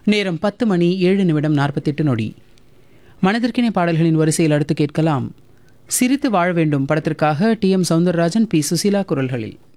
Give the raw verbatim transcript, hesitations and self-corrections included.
நேரம் பத்து மணி ஏழு நிமிடம் நாற்பத்தெட்டு நொடி. மனதிற்கினை பாடல்களின் வரிசையில் அடுத்து கேட்கலாம். சிரித்து வாழ வேண்டும் படத்திற்காக D M Soundararajan, B Susheela குரல்களில்.